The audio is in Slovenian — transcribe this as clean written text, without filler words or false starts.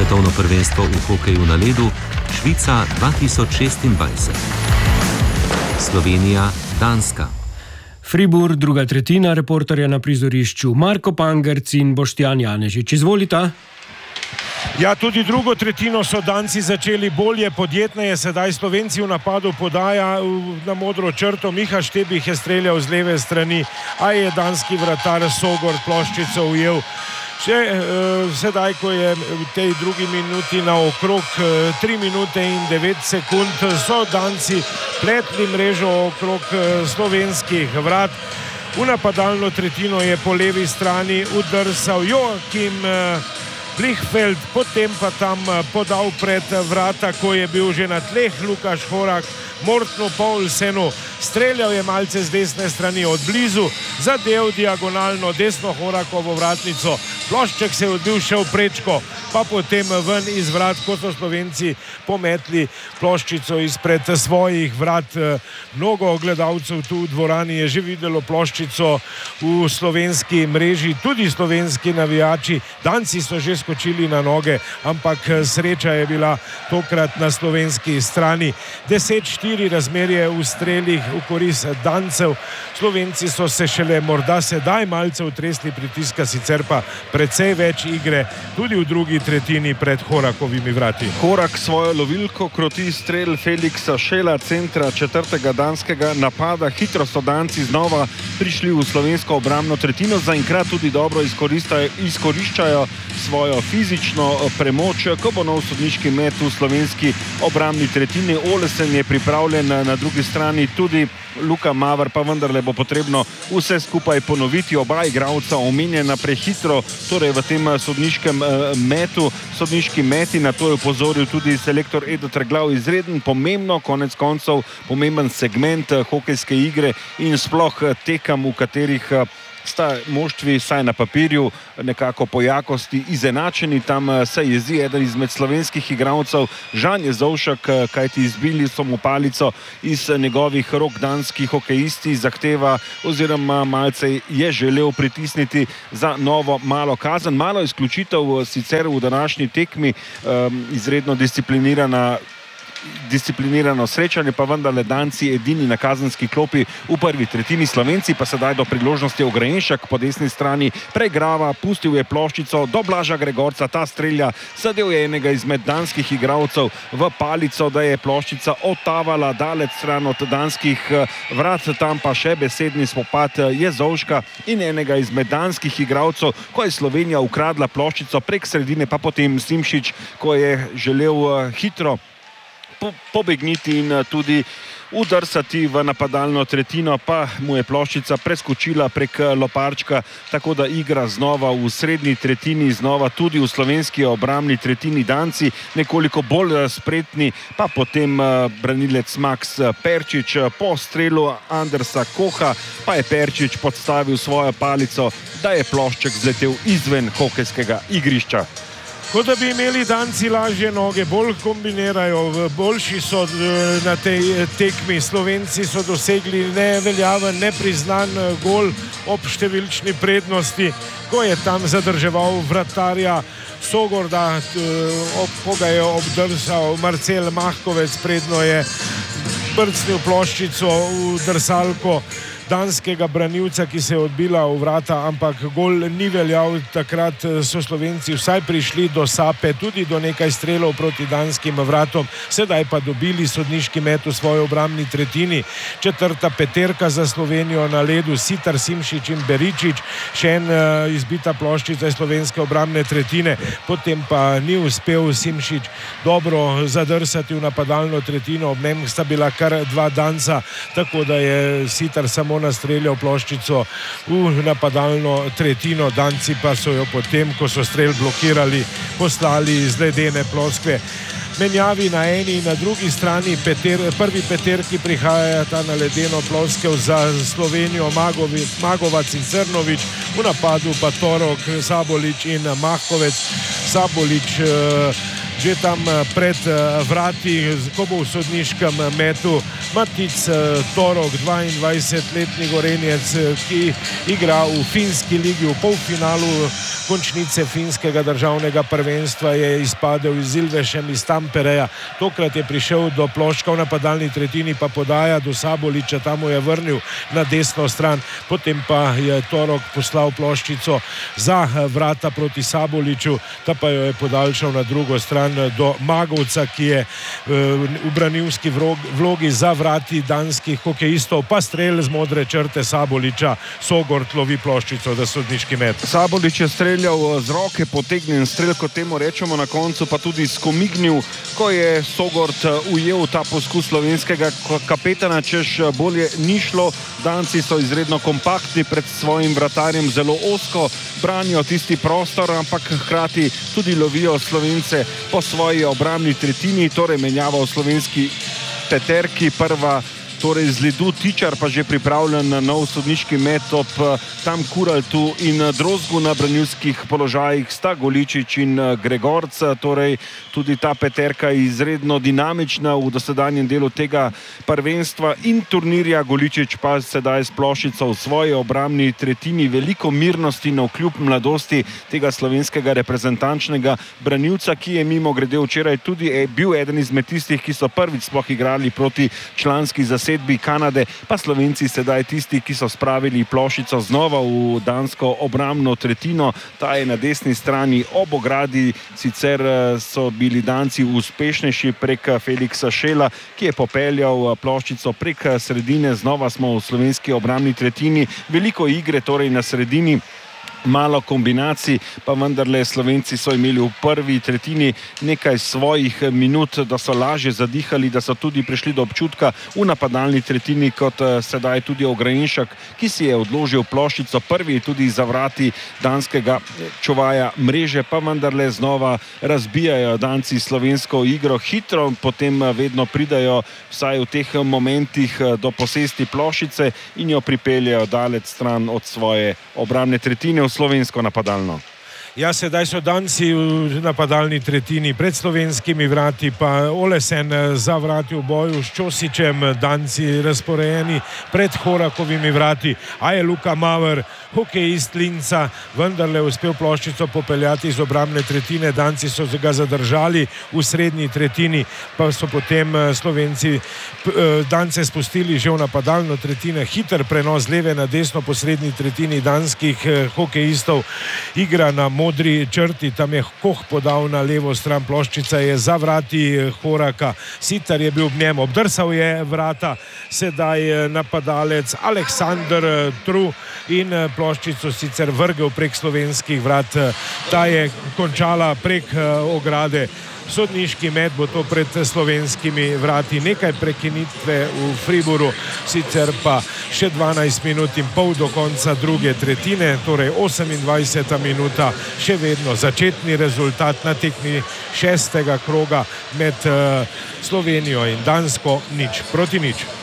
svetovno prvenstvo v hokeju na ledu Švica 2026. Slovenija, Danska. Fribourg, druga tretjina, reporterja na prizorišču Marko Pangerc in Boštjan Janežič. Izvolita. Ja, tudi drugo tretjino so Danci začeli bolje, podjetneje, sedaj Slovenci v napadu podaja na modro črto. Miha Štebih je streljal z leve strani, a je danski vratar Sogor ploščico ujel. Sedaj, ko je v tej drugi minuti na okrog 3 minute in 9 sekund, so Danci pletli mrežo okrog slovenskih vrat. V napadalno tretjino je po levi strani udrsal Joakim Blichfeld, potem pa tam podal pred vrata, ko je bil že na tleh Lukáš Horák, Mortnu Poulsenu. Streljal je malce z desne strani od blizu, zadev diagonalno desno Horákovo vratnico. Plošček se je odbil še v prečko, pa potem ven iz vrat, ko so Slovenci pometli ploščico izpred svojih vrat. Mnogo gledalcev tu v dvorani je že videlo ploščico v slovenski mreži, tudi slovenski navijači. Danci so že skočili na noge, ampak sreča je bila tokrat na slovenski strani. 10-4 razmerje v strelih v korist Dancev. Slovenci so se šele morda sedaj malce utresli pritiska, sicer pa precej več igre tudi v drugi tretjini pred Horákovimi vrati. Horák svojo lovilko kroti strel Felixa Šela, centra četrtega danskega napada. Hitro so Danci znova prišli v slovensko obrambno tretjino, zaenkrat tudi dobro izkoriščajo svojo fizično premoč, ko bo nov sodniški met v slovenski obrambni tretjini. Olesen je pripravljen, na drugi strani tudi Luka Maver, pa vendarle bo potrebno vse skupaj ponoviti. Oba igralca omenjena prehitro, torej v tem sodniškem metu. Sodniški meti, na to je upozoril tudi selektor Edo Treglav, izreden, pomembno, konec koncev pomemben segment hokejske igre in sploh tekem, v katerih sta moštvi, saj na papirju, nekako po jakosti izenačeni. Tam se jezi eden izmed slovenskih igralcev, Žan Jezovšek, kajti izbili so mu palico iz njegovih rok. Danski hokejisti zahteva oziroma malce je želel pritisniti za novo malo kazen. Malo izključitev sicer v današnji tekmi, izredno disciplinirano srečanje, pa vendarle Danci edini na kazenski klopi v prvi tretjini. Slovenci pa sedaj do priložnosti Ogrejenšek po desni strani preigrava, pustil je ploščico do Blaža Gregorca, ta strelja, zadev je enega izmed danskih igralcev v palico, da je ploščica otavala daleč stran od danskih vrat. Tam pa še besedni spopad Jezovška in enega izmed danskih igralcev, ko je Slovenija ukradla ploščico prek sredine, pa potem Simšič, ko je želel hitro pobegniti in tudi udrsati v napadalno tretjino, pa mu je ploščica preskočila prek loparčka, tako da igra znova v srednji tretjini, znova tudi v slovenski obrambni tretjini. Danci nekoliko bolj spretni, pa potem branilec Max Perčič. Po strelu Andersa Koha pa je Perčič podstavil svojo palico, da je plošček zletel izven hokejskega igrišča. Kot da bi imeli Danci lažje noge, bolj kombinirajo, boljši so na tej tekmi. Slovenci so dosegli neveljaven, nepriznan gol ob številčni prednosti, ko je tam zadrževal vratarja Sogorda, ko ga je obdrsal Marcel Mahkovec, predno je brcnil ploščico v drsalko danskega branilca, ki se je odbila v vrata, ampak gol ni veljal. Takrat so Slovenci vsaj prišli do sape, tudi do nekaj strelov proti danskim vratom, sedaj pa dobili sodniški met v svoji obrambni tretjini. Četrta peterka za Slovenijo na ledu, Sitar, Simšič in Beričič, še en izbita ploščica iz slovenske obrambne tretjine, potem pa ni uspel Simšič dobro zadrsati v napadalno tretjino, ob njem sta bila kar dva Danca, tako da je Sitar samo nastreljal ploščico v napadalno tretjino. Danci pa so jo potem, ko so strel blokirali, poslali iz ledene ploskve. Menjavi na eni in na drugi strani, prvi peterki prihajata na ledeno ploskev za Slovenijo Magovac in Crnovič, v napadu pa Torok, Sabolič in Mahkovec. Sabolič že tam pred vrati, ko bo v sodniškem metu Matic Torok, 22-letni Gorenjec, ki igra v finski ligi v polfinalu končnice finskega državnega prvenstva, je izpadel z Ilvešem iz Tampereja. Tokrat je prišel do ploščka v napadalni tretjini, pa podaja do Saboliča, tam mu je vrnil na desno stran, potem pa je Torok poslal ploščico za vrata proti Saboliču, ta pa jo je podaljšal na drugo stran do Magovca, ki je v branilski vlogi za vrati danskih hokejistov, pa strel z modre črte Saboliča. Sogort lovi ploščico za sodniški met. Sabolič je streljal z roke, potegnjen strel, kot temu rečemo, na koncu pa tudi skomignil, ko je Sogort ujel ta poskus slovenskega kapetana, češ bolje ni šlo. Danci so izredno kompaktni pred svojim vratarjem, zelo ozko branijo tisti prostor, ampak hkrati tudi lovijo Slovence po svoji obrambni tretjini, torej menjava v slovenski peterki. Prva torej z ledu, Tičar pa že pripravljen na nov sodniški met ob tam Kuraltu in Drozgu. Na branilskih položajih sta Goličič in Gregorc, torej tudi ta peterka je izredno dinamična v dosedanjem delu tega prvenstva in turnirja. Goličič pa sedaj s ploščico v svoji obrambni tretjini, veliko mirnosti navkljub mladosti tega slovenskega reprezentančnega branilca, ki je mimogrede včeraj tudi bil eden izmed tistih, ki so prvič sploh igrali proti članski zasedbi Kanade, pa Slovenci sedaj tisti, ki so spravili ploščico znova v dansko obrambno tretjino. Ta je na desni strani ob ogradi, sicer so bili Danci uspešnejši prek Feliksa Šela, ki je popeljal ploščico prek sredine. Znova smo v slovenski obrambni tretjini, veliko igre torej na sredini, malo kombinacij, pa vendarle Slovenci so imeli v prvi tretjini nekaj svojih minut, da so lažje zadihali, da so tudi prišli do občutka v napadalni tretjini, kot sedaj tudi Ograjinšek, ki si je odložil ploščico, prvi tudi za vrati danskega čuvaja mreže, pa vendarle znova razbijajo Danci slovensko igro hitro, potem vedno pridajo vsaj v teh momentih do posesti ploščice in jo pripeljajo daleč stran od svoje obrambne tretjine slovensko napadalno. Ja, sedaj so Danci v napadalni tretjini pred slovenskimi vrati, pa Olesen za vrati v boju s Čosičem, Danci razporejeni pred Horakovimi vrati, a je Luka Maver, hokejist Linca, vendarle uspel ploščico popeljati iz obrambne tretjine. Danci so ga zadržali v srednji tretjini, pa so potem Slovenci Dance spustili že v napadalno tretjino. Hiter prenos leve na desno po srednji tretjini danskih hokejistov, igra na modri črti, tam je Koh podal na levo stran, ploščica je za vrati Horaka, Sitar je bil v njem, obdrsal je vrata sedaj napadalec Aleksandr Tru in ploščico sicer vrgel prek slovenskih vrat, ta je končala prek ograde. Sodniški met bo to pred slovenskimi vrati, nekaj prekinitve v Fribourgu, sicer pa še 12 minut in pol do konca druge tretjine, torej 28. minuta, še vedno začetni rezultat na tekmi 6. kroga med Slovenijo in Dansko 0-0.